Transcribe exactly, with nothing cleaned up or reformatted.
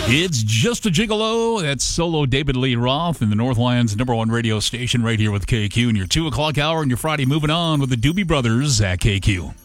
It's Just a Gigolo. That's solo David Lee Roth in the Northland's number one radio station right here with K Q in your two o'clock hour and your Friday moving on with the Doobie Brothers at K Q.